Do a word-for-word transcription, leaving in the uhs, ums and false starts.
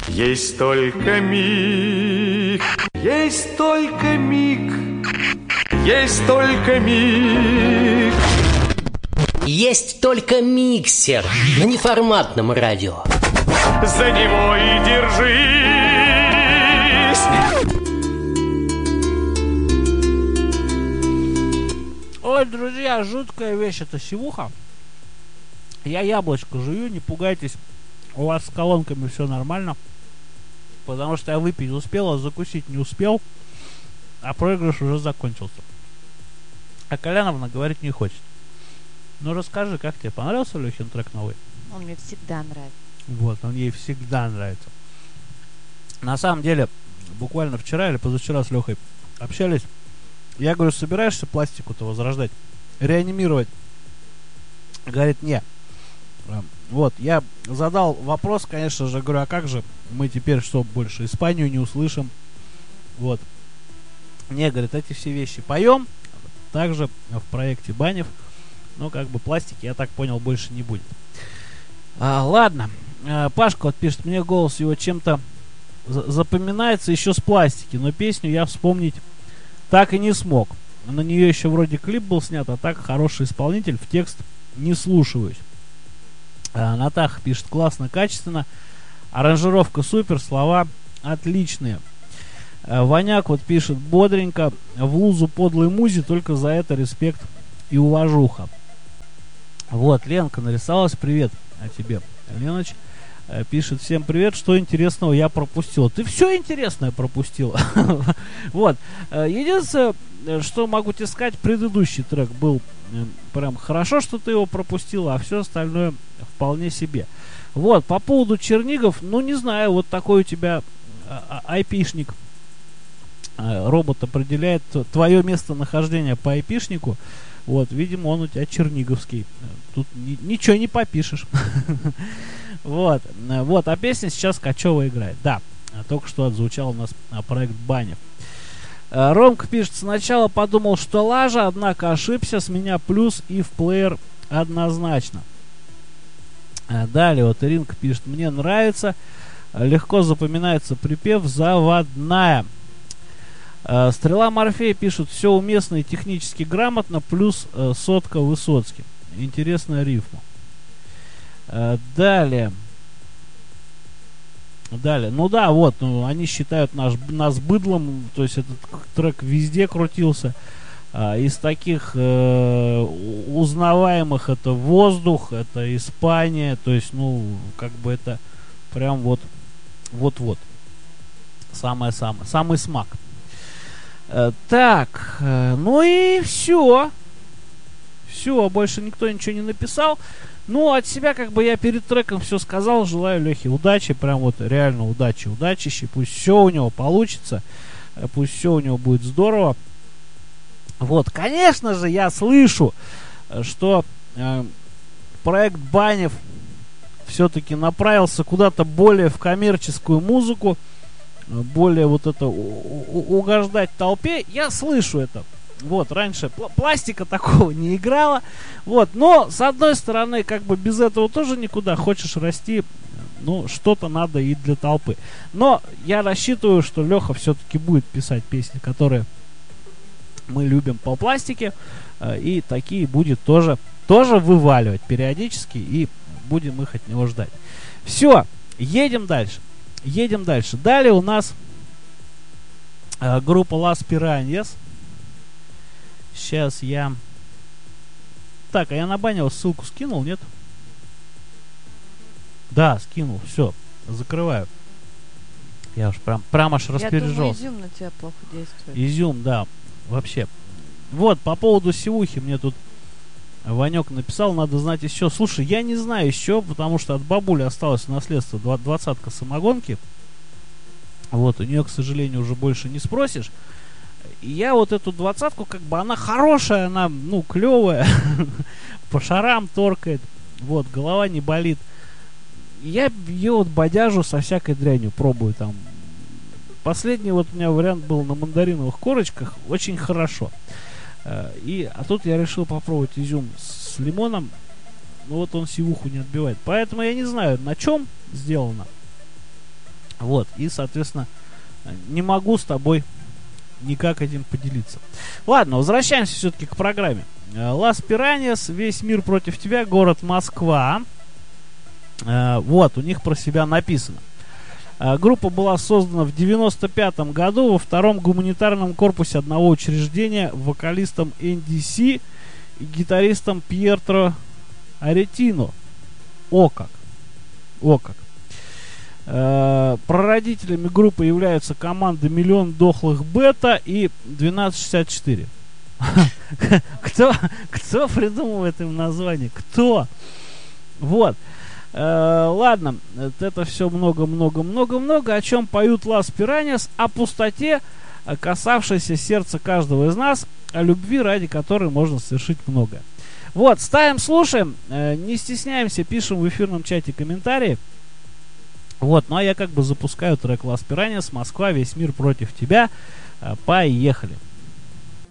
Есть только миг, есть только миг, есть только миг. Есть только миксер на неформатном радио. За него и держись. Ой, друзья, жуткая вещь эта сивуха. Я яблочко жую, не пугайтесь. У вас с колонками все нормально. Потому что я выпить успел, а закусить не успел. А проигрыш уже закончился. А Коляновна говорить не хочет. Ну расскажи, как тебе понравился Лехин трек новый? Он мне всегда нравится. Вот, он ей всегда нравится. На самом деле, буквально вчера или позавчера с Лехой общались. Я говорю, собираешься пластику-то возрождать? Реанимировать? Говорит, не. Вот, я задал вопрос, конечно же, говорю, а как же мы теперь что, больше Испанию не услышим? Вот. Не, говорит, эти все вещи поем. Также в проекте Банев. Но как бы пластики, я так понял, больше не будет. А, ладно. А, Пашка вот пишет, мне голос его чем-то за- запоминается еще с пластики. Но песню я вспомнить так и не смог. На нее еще вроде клип был снят, а так хороший исполнитель, в текст не слушаюсь. А, Натаха пишет, классно, качественно. Аранжировка супер, слова отличные. А, Ваняк вот пишет, бодренько, в лузу подлой музи, только за это респект и уважуха. Вот, Ленка нарисовалась, привет а тебе, Леноч. А, пишет, всем привет, что интересного я пропустил. Ты все интересное пропустил. Вот, единственное, что могу тебе сказать, предыдущий трек был прям хорошо, что ты его пропустил, а все остальное вполне себе. Вот, по поводу Чернигов, ну не знаю, вот такой у тебя айпишник. Робот определяет твое местонахождение по айпишнику. Вот, видимо, он у тебя черниговский. Тут ни, ничего не попишешь. Вот, вот, а песня сейчас Качева играет. Да, только что отзвучал у нас проект Банев. Ромка пишет, сначала подумал, что лажа, однако ошибся, с меня плюс и в плеер однозначно. Далее вот Иринка пишет, мне нравится, легко запоминается припев, заводная. Стрела Морфея пишет, все уместно и технически грамотно, плюс сотка Высоцкий. Интересная рифма. Далее. Далее. Ну да, вот, ну, они считают наш, нас быдлом, то есть этот трек везде крутился. А, из таких э, узнаваемых это Воздух, это Испания, то есть, ну, как бы это прям вот, вот-вот. Самое-самое, самый смак. Э, так, э, ну и все. Все, больше никто ничего не написал. Ну, от себя, как бы я перед треком все сказал. Желаю Лехе удачи, прям вот реально удачи, удачищи. Пусть все у него получится, пусть все у него будет здорово. Вот, конечно же, я слышу, что э, проект Банев все-таки направился куда-то более в коммерческую музыку, более вот это угождать толпе. Я слышу это. Вот, раньше пл- пластика такого не играла. Вот, но, с одной стороны, как бы без этого тоже никуда. Хочешь расти, ну, что-то надо и для толпы. Но я рассчитываю, что Леха все-таки будет писать песни, которые мы любим по пластике. Э, и такие будет тоже, тоже вываливать периодически. И будем их от него ждать. Все, едем дальше. Едем дальше. Далее у нас э, группа Las Piranhas. Сейчас я... Так, а я на баню ссылку скинул, нет? Да, скинул, все, закрываю. Я уж прям, прям аж распереживался. Я думаю, изюм на тебя плохо действует. Изюм, да, вообще. Вот, по поводу сивухи мне тут Ванек написал, надо знать еще. Слушай, я не знаю еще, потому что от бабули осталось наследство двадцатка самогонки. Вот, у нее, к сожалению, уже больше не спросишь. И я вот эту двадцатку, как бы, она хорошая, она, ну, клевая, по шарам торкает, вот, голова не болит. Я ее вот бодяжу со всякой дрянью, пробую там. Последний вот у меня вариант был на мандариновых корочках, очень хорошо. И, а тут я решил попробовать изюм с лимоном, но вот он сивуху не отбивает. Поэтому я не знаю, на чем сделано. Вот, и, соответственно, не могу с тобой никак этим поделиться. Ладно, возвращаемся все-таки к программе. Лас Пираньяс, весь мир против тебя, город Москва. Вот, у них про себя написано. Группа была создана в девяносто пятом году во втором гуманитарном корпусе одного учреждения вокалистом эн ди си и гитаристом Пьетро Аретино. О как! О как! Э, прародителями группы являются команды «Миллион дохлых бета» и двенадцать шестьдесят четыре. Кто, кто придумывает им название? Кто? Вот. Э, ладно, это все много-много-много-много. О чем поют Лас Пираньяс? О пустоте, касавшейся сердца каждого из нас, о любви, ради которой можно совершить многое. Вот, ставим, слушаем, э, не стесняемся, пишем в эфирном чате комментарии. Вот, ну а я как бы запускаю трек Лас Пираньяс, Москва, весь мир против тебя. Э, поехали.